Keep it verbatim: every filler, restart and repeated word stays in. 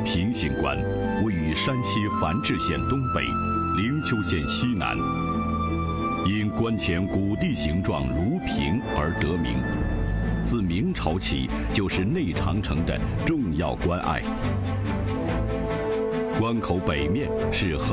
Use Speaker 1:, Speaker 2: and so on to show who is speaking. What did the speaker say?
Speaker 1: 平型关位于山西繁峙县东北、灵丘县西南，因关前谷地形状如平而得名。自明朝起就是内长城的重要关隘。关口北面是衡